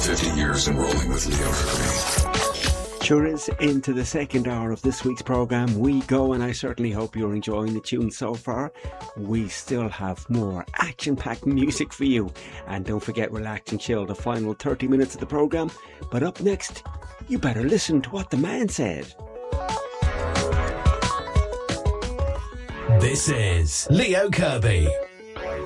50 years and rolling with Leo Kirby. Sure is into the second hour of this week's programme we go, and I certainly hope you're enjoying the tune so far. We still have more action-packed music for you, and don't forget Relax and Chill, the final 30 minutes of the programme. But up next, you better listen to what the man said. This is Leo Kirby.